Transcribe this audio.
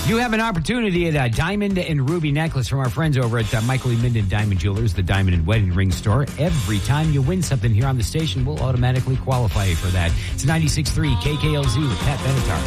You have an opportunity at a diamond and ruby necklace from our friends over at Michael E. Minden Diamond Jewelers, the diamond and wedding ring store. Every time you win something here on the station, we'll automatically qualify you for that. It's 96.3 KKLZ with Pat Benatar.